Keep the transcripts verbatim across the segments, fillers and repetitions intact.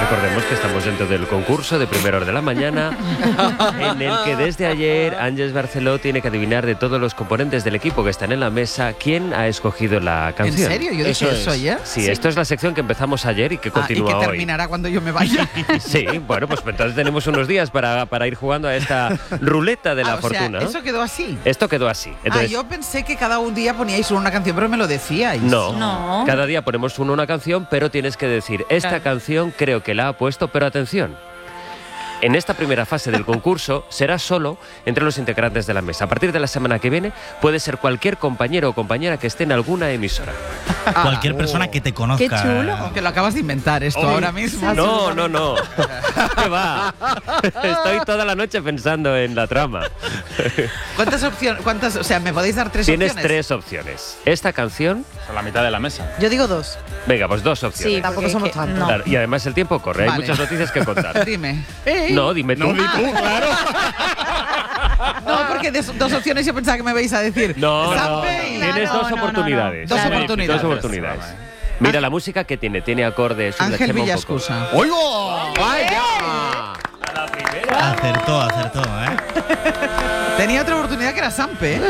Recordemos que estamos dentro del concurso de primera hora de la mañana, en el que desde ayer Ángeles Barceló tiene que adivinar de todos los componentes del equipo que están en la mesa quién ha escogido la canción. ¿En serio? Yo dije eso ayer. Sí, sí, esto es la sección que empezamos ayer y que continúa hoy. Ah, y que terminará hoy. Cuando yo me vaya. Sí, bueno, pues entonces tenemos unos días para, para ir jugando a esta ruleta de la ah, fortuna. O sea, ¿eso quedó así? Esto quedó así. Entonces, ah, yo pensé que cada un día poníais una canción, pero me lo decíais. No, no. Cada día ponemos uno una canción, pero tienes que decir, esta claro. canción creo que la ha puesto, pero atención. En esta primera fase del concurso será solo entre los integrantes de la mesa. A partir de la semana que viene puede ser cualquier compañero o compañera que esté en alguna emisora. Ah, cualquier oh. persona que te conozca. Qué chulo. Que lo acabas de inventar esto oh, ahora mismo. No, no, no. ¿Qué va? Estoy toda la noche pensando en la trama. ¿Cuántas opciones? ¿Cuántas? O sea, ¿me podéis dar tres Tienes opciones? Tienes tres opciones. Esta canción... A la mitad de la mesa. Yo digo dos. Venga, pues dos opciones. Sí, tampoco somos tantos. Claro, y además el tiempo corre, vale. hay muchas noticias que contar. Dime. No, dime tú. No, di tú, claro. No, porque de dos opciones yo pensaba que me vais a decir. No, no, no. Claro, Tienes dos no, oportunidades. No, no, no. Dos claro. oportunidades. Dos oportunidades. Mira la música que tiene, tiene acordes. Ángel Villascusa. ¡Oigo! ¡Vaya! A la primera. Acertó, acertó, ¿eh? Tenía otra oportunidad que era Sampe. ¿eh?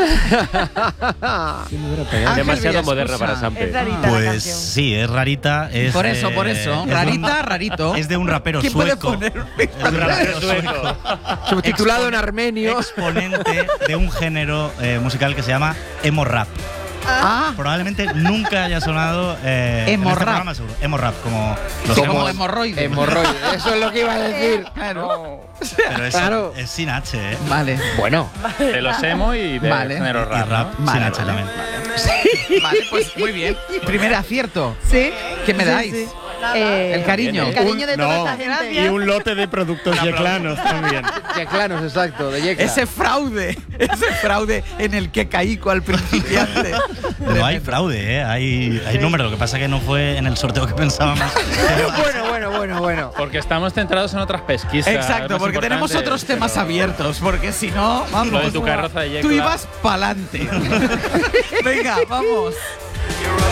Demasiado moderna para Sampe. Es rarita la Pues canción. sí, es rarita. Es, Por eso, por eso. eh, Rarita, es un, rarito. Es de un rapero ¿Quién sueco. puede poner Es de un rapero sueco. Subtitulado en armenio. Exponente de un género eh, musical que se llama emo rap. Ah, Probablemente nunca haya sonado eh, Emo en este rap. programa, seguro. Emo rap, como los como emos, hemorroide. Hemorroide. Eso es lo que iba a decir. Claro. pero es, claro. es sin H, ¿eh? Vale. Bueno. De los emo y de Vale. género Y rap. rap ¿no? Vale, sin H vale. también. Vale, pues muy bien. Primer acierto. Sí. ¿Qué me Sí, dais? sí. Eh, El cariño. El cariño de toda No. esta gente. Y un lote de productos yeclanos también. Yeclanos, exacto, de Yecla. Ese fraude, ese fraude en el que caí cual principiante. No hay fraude, ¿eh? Hay, hay número. Lo que pasa es que no fue en el sorteo que pensábamos. Bueno, bueno, bueno, bueno. Porque estamos centrados en otras pesquisas. Exacto, más porque tenemos importantes, otros temas pero abiertos, porque si no, vamos. Lo de tu carroza de Yecla. Tú ibas pa'lante. Venga, vamos.